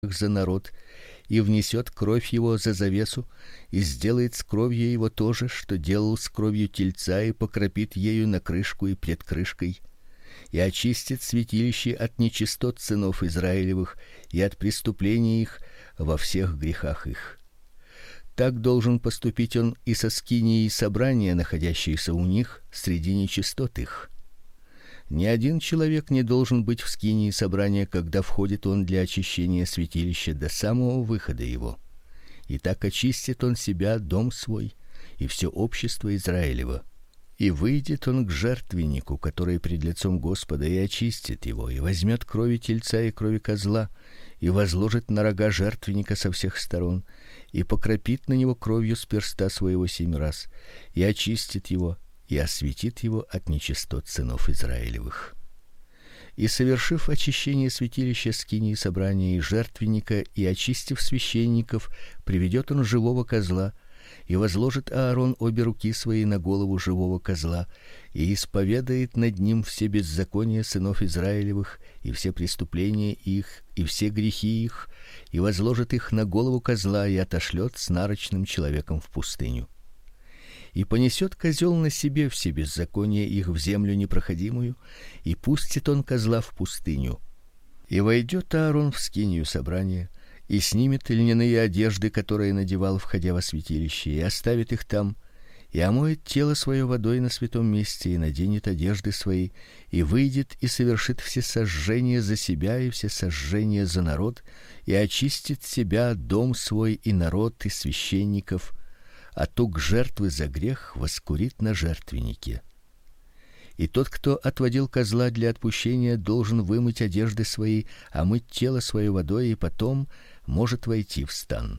за народ, и внесет кровь его за завесу, и сделает с кровью его то же, что делал с кровью тельца, и покропит ею на крышку и пред крышкой, и очистит святилище от нечистот сынов Израилевых и от преступлений их во всех грехах их. Так должен поступить он и со скинией собрания, находящейся у них среди нечистот их. Ни один человек не должен быть в скинии собрания, когда входит он для очищения святилища до самого выхода его. И так очистит он себя, дом свой и все общество Израилево. И выйдет он к жертвеннику, который пред лицом Господа, и очистит его, и возьмет крови тельца и крови козла, и возложит на рога жертвенника со всех сторон, и покропит на него кровью с перста своего 7 раз, и очистит его, и осветит его от нечистот сынов Израилевых. И совершив очищение святилища, скинии собрания и жертвенника, и очистив священников, приведет он живого козла, и возложит Аарон обе руки свои на голову живого козла, и исповедает над ним все беззакония сынов Израилевых, и все преступления их, и все грехи их, и возложит их на голову козла, и отошлет с нарочным человеком в пустыню. И понесет козел на себе все беззакония их в землю непроходимую, и пустит он козла в пустыню. И войдет Аарон в скинию собрания, и снимет льняные одежды, которые надевал, входя во святилище, и оставит их там, и омоет тело свое водой на святом месте, и наденет одежды свои, и выйдет и совершит все сожжения за себя и все сожжения за народ, и очистит себя, дом свой и народ и священников, а тук жертвы за грех воскурит на жертвеннике. И тот, кто отводил козла для отпущения, должен вымыть одежды свои, омыть тело свое водой, и потом может войти в стан.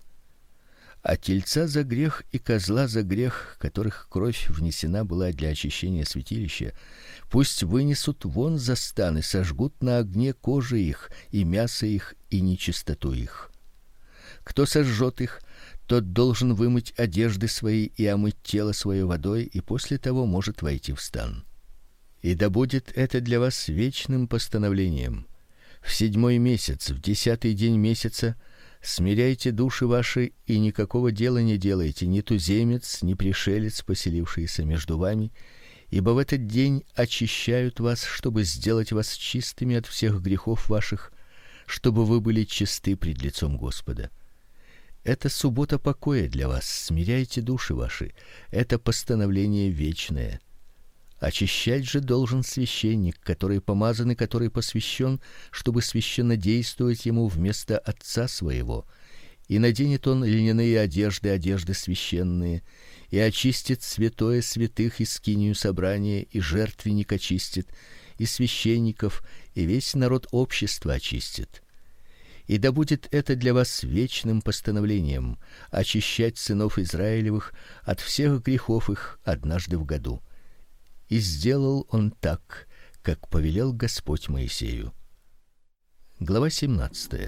А тельца за грех и козла за грех, которых кровь внесена была для очищения святилища, пусть вынесут вон за стан и сожгут на огне кожи их и мясо их и нечистоту их. Кто сожжет их, тот должен вымыть одежды свои и омыть тело свое водой, и после того может войти в стан. И да будет это для вас вечным постановлением: в 7-й месяц, в 10-й день месяца смиряйте души ваши и никакого дела не делайте, ни туземец, ни пришелец, поселившийся между вами, ибо в этот день очищают вас, чтобы сделать вас чистыми от всех грехов ваших, чтобы вы были чисты пред лицом Господа. Это суббота покоя для вас, смиряйте души ваши, это постановление вечное. Очищать же должен священник, который помазан и который посвящен, чтобы священнодействовать ему вместо отца своего. И наденет он льняные одежды, одежды священные, и очистит святое святых и скинию собрания, и жертвенник очистит, и священников, и весь народ общества очистит. И да будет это для вас вечным постановлением: очищать сынов Израилевых от всех грехов их однажды в году. И сделал он так, как повелел Господь Моисею. Глава 17.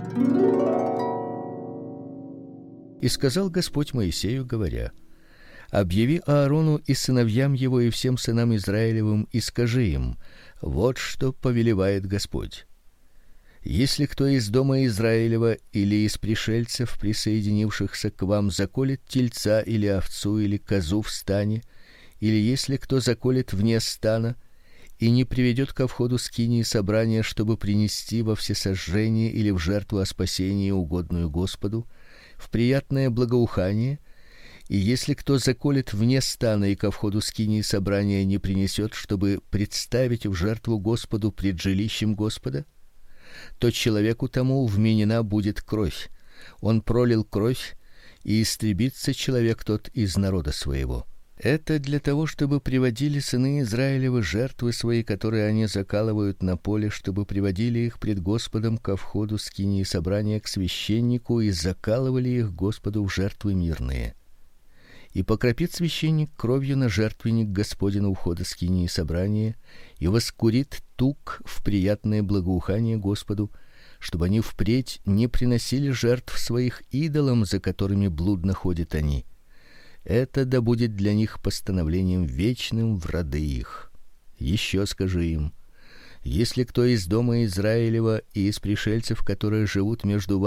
И сказал Господь Моисею, говоря: объяви Аарону и сыновьям его и всем сынам Израилевым, и скажи им: вот что повелевает Господь. Если кто из дома Израилева или из пришельцев, присоединившихся к вам, заколет тельца или овцу или козу в стане, или если кто заколет вне стана и не приведет ко входу скинии собрания, чтобы принести во всесожжение или в жертву о спасении, угодную Господу, в приятное благоухание, и если кто заколет вне стана и ко входу скинии собрания не принесет, чтобы представить в жертву Господу пред жилищем Господа, то человеку тому вменена будет кровь. Он пролил кровь, и истребится человек тот из народа своего. Это для того, чтобы приводили сыны Израилевы жертвы свои, которые они закалывают на поле, чтобы приводили их пред Господом ко входу скинии собрания к священнику и закалывали их Господу в жертвы мирные. И покропит священник кровью на жертвенник Господень у входа скинии собрания, и воскурит тук в приятное благоухание Господу, чтобы они впредь не приносили жертв своих идолам, за которыми блудно ходят они. Это да будет для них постановлением вечным в роды их. Еще скажи им: Если кто из дома Израилева и из пришельцев, которые живут между